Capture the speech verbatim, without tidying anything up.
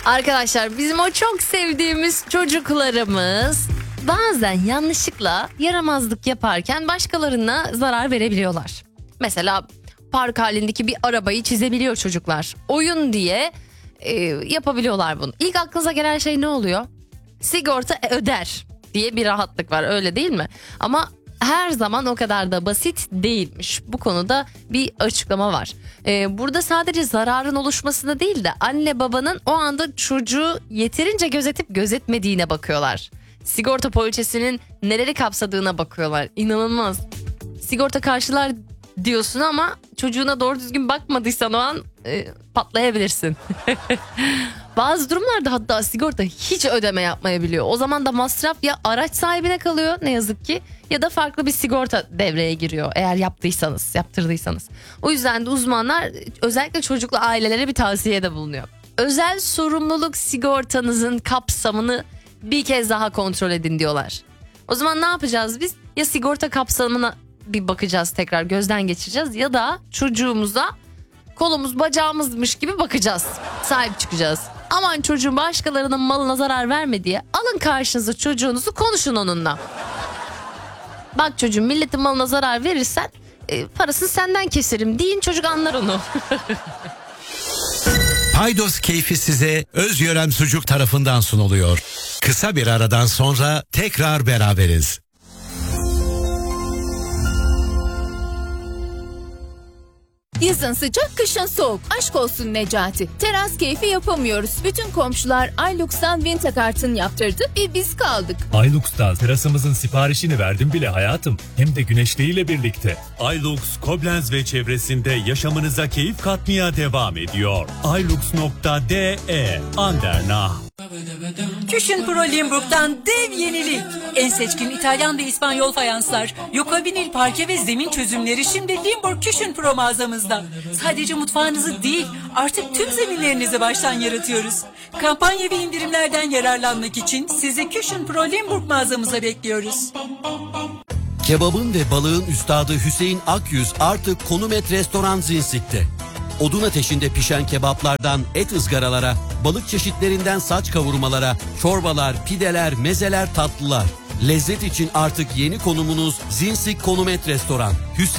Arkadaşlar bizim o çok sevdiğimiz çocuklarımız bazen yanlışlıkla yaramazlık yaparken başkalarına zarar verebiliyorlar. Mesela park halindeki bir arabayı çizebiliyor çocuklar. Oyun diye e, yapabiliyorlar bunu. İlk aklınıza gelen şey ne oluyor? Sigorta öder diye bir rahatlık var, öyle değil mi? Ama her zaman o kadar da basit değilmiş. Bu konuda bir açıklama var. Ee, burada sadece zararın oluşmasına değil de anne babanın o anda çocuğu yeterince gözetip gözetmediğine bakıyorlar. Sigorta poliçesinin neleri kapsadığına bakıyorlar. İnanılmaz. Sigorta karşılar diyorsun ama çocuğuna doğru düzgün bakmadıysan o an e, patlayabilirsin. Bazı durumlarda hatta sigorta hiç ödeme yapmayabiliyor. O zaman da masraf ya araç sahibine kalıyor ne yazık ki, ya da farklı bir sigorta devreye giriyor eğer yaptıysanız, yaptırdıysanız. O yüzden de uzmanlar özellikle çocuklu ailelere bir tavsiyede bulunuyor. Özel sorumluluk sigortanızın kapsamını bir kez daha kontrol edin diyorlar. O zaman ne yapacağız biz? Ya sigorta kapsamına bir bakacağız, tekrar gözden geçireceğiz, ya da çocuğumuza kolumuz bacağımızmış gibi bakacağız. Sahip çıkacağız. Aman çocuğun başkalarının malına zarar verme diye alın karşınıza çocuğunuzu, konuşun onunla. Bak çocuğum, milletin malına zarar verirsen e, parasını senden keserim deyin, çocuk anlar onu. Paydos keyfi size Özyörem Sucuk tarafından sunuluyor. Kısa bir aradan sonra tekrar beraberiz. Yazın sıcak, kışın soğuk. Aşk olsun Necati. Teras keyfi yapamıyoruz. Bütün komşular Aylux'tan Wintergarten yaptırdı. Bir biz kaldık. Aylux'tan terasımızın siparişini verdim bile hayatım. Hem de güneşliğiyle birlikte. Aylux, Koblenz ve çevresinde yaşamınıza keyif katmaya devam ediyor. Aylux nokta de Andernach. Küchen-Pro Limburg'dan dev yenilik. En seçkin İtalyan ve İspanyol fayanslar, Yoka vinil parke ve zemin çözümleri şimdi Limburg Küchen-Pro mağazamızda. Sadece mutfağınızı değil, artık tüm zeminlerinizi baştan yaratıyoruz. Kampanya ve indirimlerden yararlanmak için sizi Küchen-Pro Limburg mağazamıza bekliyoruz. Kebabın ve balığın üstadı Hüseyin Akyüz artık Konum Et Restoran Zinsik'te. Odun ateşinde pişen kebaplardan et ızgaralara, balık çeşitlerinden saç kavurmalara, çorbalar, pideler, mezeler, tatlılar. Lezzet için artık yeni konumunuz Zinsik Konum Et Restoran. Hüseyin